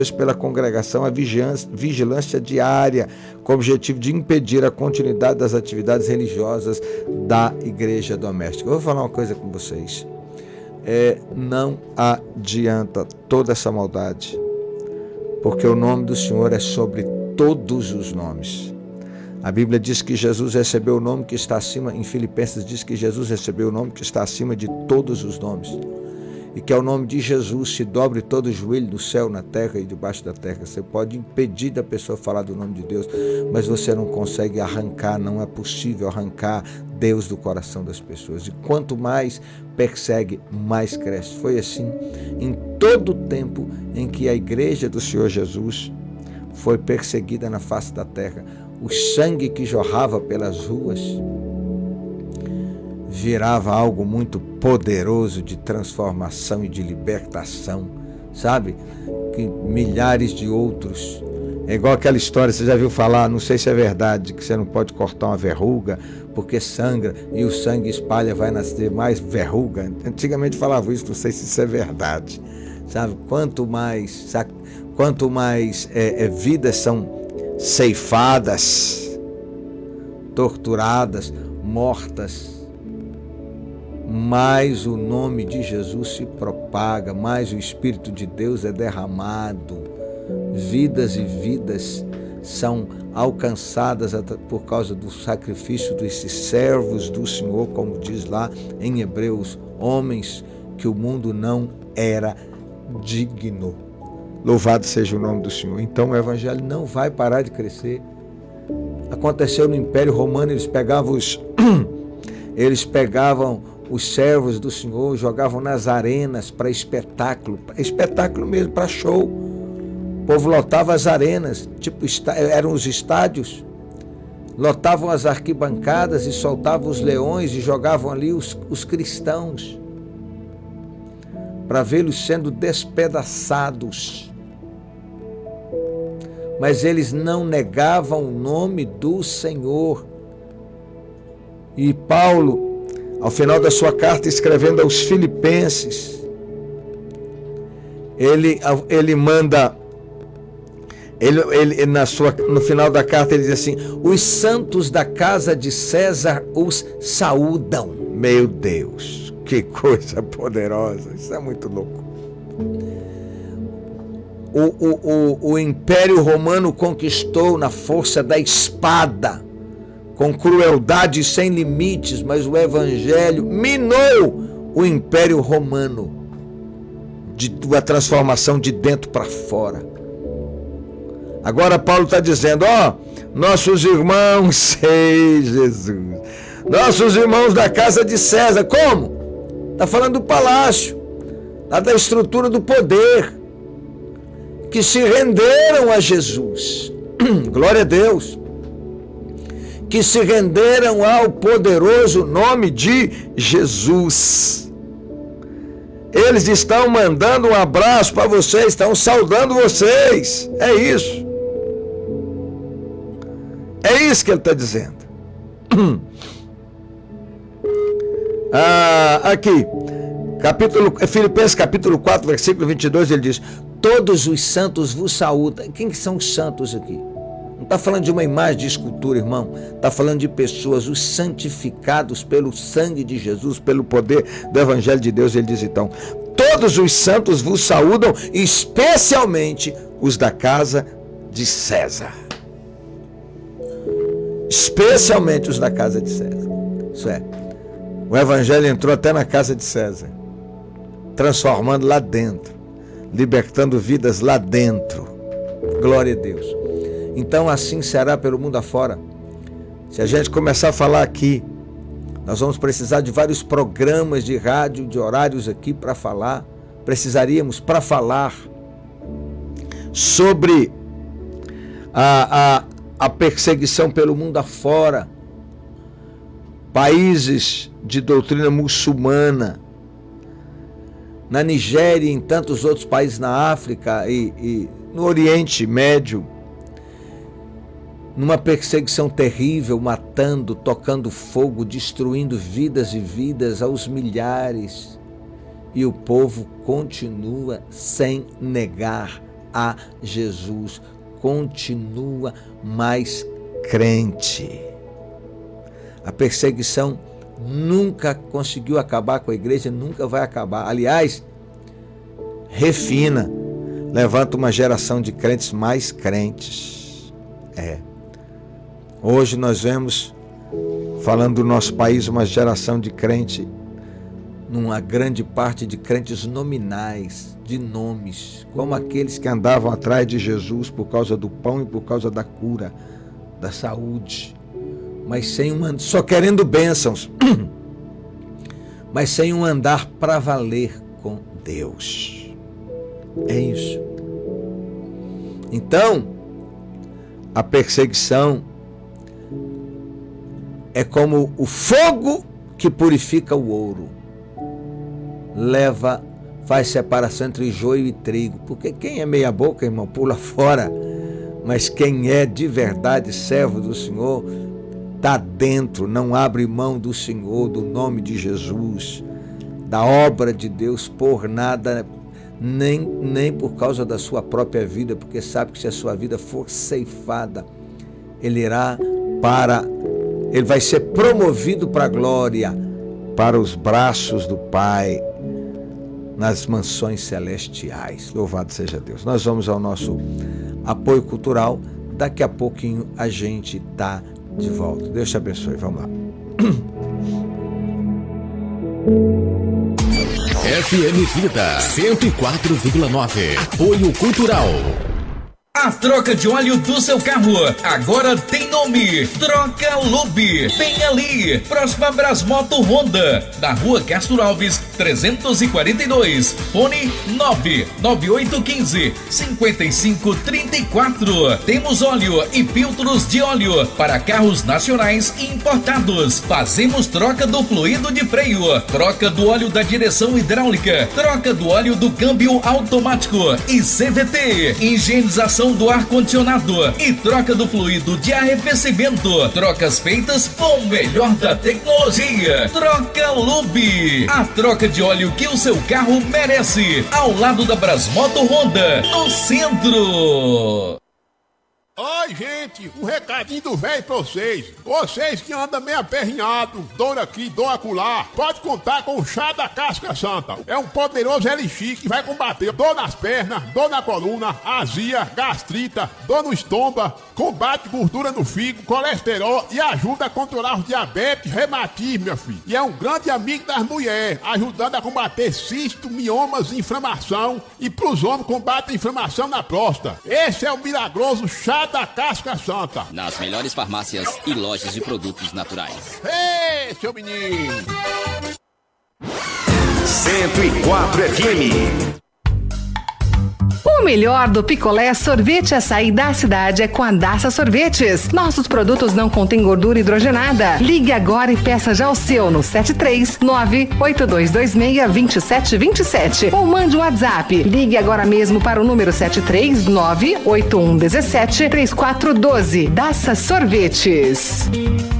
pela congregação a vigilância diária, com o objetivo de impedir a continuidade das atividades religiosas da igreja doméstica. Eu vou falar uma coisa com vocês. Não adianta toda essa maldade, porque o nome do Senhor é sobre todos os nomes. A Bíblia diz que Jesus recebeu o nome que está acima, em Filipenses diz que Jesus recebeu o nome que está acima de todos os nomes. E que ao nome de Jesus se dobre todo o joelho do céu, na terra e debaixo da terra. Você pode impedir da pessoa falar do nome de Deus, mas você não consegue arrancar, não é possível arrancar Deus do coração das pessoas. E quanto mais persegue, mais cresce. Foi assim em todo o tempo em que a igreja do Senhor Jesus foi perseguida na face da terra. O sangue que jorrava pelas ruas virava algo muito poderoso de transformação e de libertação, sabe? Que milhares de outros, é igual aquela história, você já viu falar, não sei se é verdade, que você não pode cortar uma verruga porque sangra e o sangue espalha, vai nascer mais verruga. Antigamente falava isso, não sei se isso é verdade, sabe? Quanto mais vidas são ceifadas, torturadas, mortas, mais o nome de Jesus se propaga, mais o Espírito de Deus é derramado, vidas e vidas são alcançadas por causa do sacrifício desses servos do Senhor, como diz lá em Hebreus, homens que o mundo não era digno. Louvado seja o nome do Senhor. Então o Evangelho não vai parar de crescer. Aconteceu no Império Romano, eles pegavam os servos do Senhor, jogavam nas arenas para espetáculo mesmo, para show. O povo lotava as arenas, eram os estádios, lotavam as arquibancadas e soltavam os leões e jogavam ali os cristãos para vê-los sendo despedaçados. Mas eles não negavam o nome do Senhor. E Paulo, ao final da sua carta, escrevendo aos Filipenses, ele manda, no final da carta ele diz assim: os santos da casa de César os saúdam. Meu Deus, que coisa poderosa, isso é muito louco. O Império Romano conquistou na força da espada, com crueldade sem limites, mas o Evangelho minou o Império Romano, a transformação de dentro para fora. Agora Paulo está dizendo, nossos irmãos, Jesus, nossos irmãos da casa de César, como? Está falando do palácio, lá da estrutura do poder, que se renderam a Jesus, glória a Deus, que se renderam ao poderoso nome de Jesus. Eles estão mandando um abraço para vocês, estão saudando vocês. É isso. É isso que ele está dizendo. Aqui, Filipenses capítulo 4, versículo 22, ele diz: todos os santos vos saúdam. Quem que são os santos aqui? Não está falando de uma imagem de escultura, irmão. Está falando de pessoas, os santificados pelo sangue de Jesus, pelo poder do Evangelho de Deus. Ele diz então: todos os santos vos saúdam, especialmente os da casa de César. Especialmente os da casa de César. Isso é, o Evangelho entrou até na casa de César, transformando lá dentro, libertando vidas lá dentro. Glória a Deus. Então assim será pelo mundo afora. Se a gente começar a falar aqui, nós vamos precisar de vários programas de rádio, de horários aqui para falar. Precisaríamos para falar sobre a perseguição pelo mundo afora. Países de doutrina muçulmana, na Nigéria e em tantos outros países na África e no Oriente Médio, numa perseguição terrível, matando, tocando fogo, destruindo vidas e vidas aos milhares, e o povo continua sem negar a Jesus, continua mais crente. A perseguição nunca conseguiu acabar com a igreja, nunca vai acabar. Aliás, refina, levanta uma geração de crentes mais crentes. Hoje nós vemos, falando do nosso país, uma geração de crente, numa grande parte de crentes nominais, de nomes, como aqueles que andavam atrás de Jesus por causa do pão e por causa da cura, da saúde, mas sem só querendo bênçãos, mas sem um andar para valer com Deus. É isso. Então, a perseguição é como o fogo que purifica o ouro. Faz separação entre joio e trigo. Porque quem é meia boca, irmão, pula fora. Mas quem é de verdade servo do Senhor, está dentro, não abre mão do Senhor, do nome de Jesus, da obra de Deus por nada, nem por causa da sua própria vida, porque sabe que se a sua vida for ceifada, ele vai ser promovido para a glória, para os braços do Pai, nas mansões celestiais. Louvado seja Deus. Nós vamos ao nosso apoio cultural. Daqui a pouquinho a gente está de volta. Deus te abençoe. Vamos lá. FM Vida 104,9. Apoio cultural. A troca de óleo do seu carro agora tem nome: Troca Lube. Bem ali, próxima a Brasmoto Honda, na rua Castro Alves 342, fone 99815-5534. Temos óleo e filtros de óleo para carros nacionais e importados. Fazemos troca do fluido de freio, troca do óleo da direção hidráulica, troca do óleo do câmbio automático e CVT, higienização do ar-condicionado e troca do fluido de arrefecimento. Trocas feitas com o melhor da tecnologia. Troca Lube. A troca de óleo que o seu carro merece. Ao lado da Brasmoto Honda, no centro. Oi, gente, um recadinho do velho pra vocês. Vocês que andam meio aperrinhado, dor aqui, dor acolá, pode contar com o chá da casca santa. É um poderoso elixir que vai combater dor nas pernas, dor na coluna, azia, gastrita, dor no estômago, combate gordura no fígado, colesterol e ajuda a controlar os diabetes, reumatismo, meu filho. E é um grande amigo das mulheres, ajudando a combater cisto, miomas, inflamação, e pros homens combate a inflamação na próstata. Esse é o milagroso chá da casca santa. Nas melhores farmácias e lojas de produtos naturais. Ei, seu menino! 104 FM. O melhor do picolé, sorvete e açaí da cidade é com a Daça Sorvetes. Nossos produtos não contêm gordura hidrogenada. Ligue agora e peça já o seu no 73982262727 ou mande um WhatsApp. Ligue agora mesmo para o número 73981173412. Daça Sorvetes.